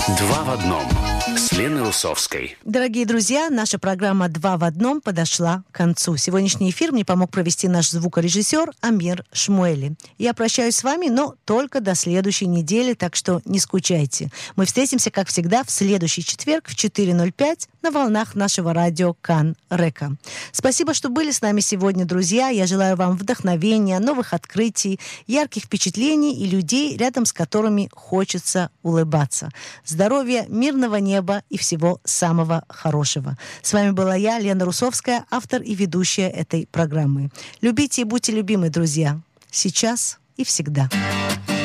Два в одном с Леной Русовской. Дорогие друзья, наша программа «Два в одном» подошла к концу. Сегодняшний эфир мне помог провести наш звукорежиссер Амир Шмуэли. Я прощаюсь с вами, но только до следующей недели, так что не скучайте. Мы встретимся, как всегда, в следующий четверг в 4:05 на волнах нашего радио Кан Река. Спасибо, что были с нами сегодня, друзья. Я желаю вам вдохновения, новых открытий, ярких впечатлений и людей, рядом с которыми хочется улыбаться. Здоровья, мирного неба и всего самого хорошего. С вами была я, Лена Русовская, автор и ведущая этой программы. Любите и будьте любимы, друзья. Сейчас и всегда.